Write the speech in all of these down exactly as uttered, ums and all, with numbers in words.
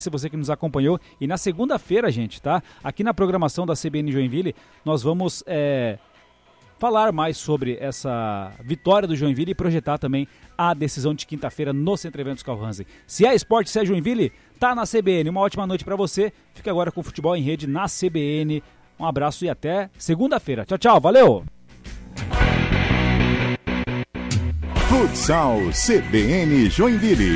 você que nos acompanhou. E na segunda-feira, gente, tá? Aqui na programação da C B N Joinville, nós vamos é, falar mais sobre essa vitória do Joinville e projetar também a decisão de quinta-feira no Centro Eventos Carl Hansen. Se é esporte, se é Joinville, tá na C B N. Uma ótima noite para você. Fica agora com o Futebol em Rede na C B N. Um abraço e até segunda-feira. Tchau, tchau. Valeu! Futsal C B N Joinville.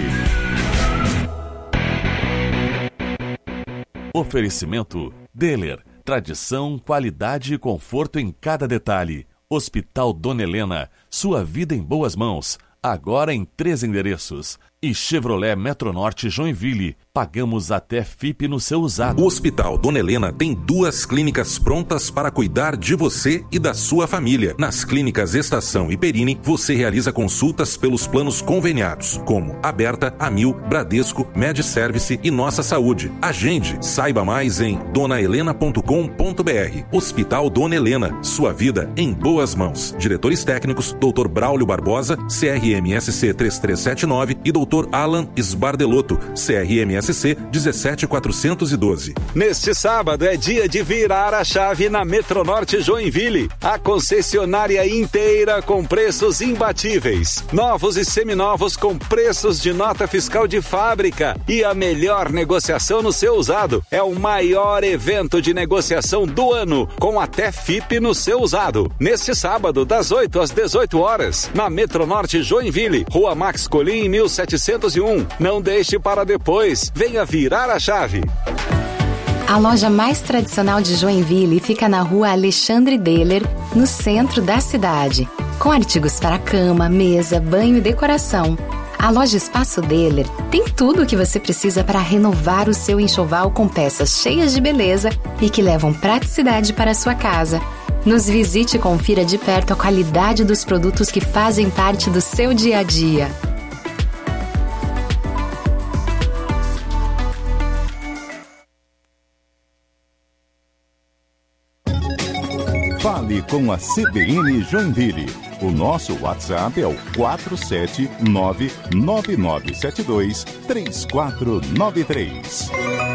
Oferecimento Deller. Tradição, qualidade e conforto em cada detalhe. Hospital Dona Helena. Sua vida em boas mãos. Agora em três endereços. E Chevrolet Metronorte Joinville. Pagamos até F I P no seu usado. O Hospital Dona Helena tem duas clínicas prontas para cuidar de você e da sua família. Nas clínicas Estação e Perini, você realiza consultas pelos planos conveniados, como Aberta, Amil, Bradesco, MedService e Nossa Saúde. Agende. Saiba mais em dona helena ponto com ponto b r. Hospital Dona Helena. Sua vida em boas mãos. Diretores técnicos, doutor Braulio Barbosa, C R M S C três três sete nove e doutor Alan Sbardelotto, C R M S C um sete quatro um dois. Neste sábado é dia de virar a chave na Metronorte Joinville, a concessionária inteira com preços imbatíveis, novos e seminovos com preços de nota fiscal de fábrica e a melhor negociação no seu usado. É o maior evento de negociação do ano, com até F I P no seu usado. Neste sábado, das oito às dezoito horas, na Metronorte Joinville, Rua Max Colim, mil setecentos e um. Não deixe para depois. Venha virar a chave. A loja mais tradicional de Joinville fica na Rua Alexandre Deller, no centro da cidade, com artigos para cama, mesa, banho e decoração. A loja Espaço Deller tem tudo o que você precisa para renovar o seu enxoval com peças cheias de beleza e que levam praticidade para a sua casa. Nos visite e confira de perto a qualidade dos produtos que fazem parte do seu dia a dia. Fale com a C B N Joinville. O nosso WhatsApp é o quatro sete nove nove nove sete dois três quatro nove três.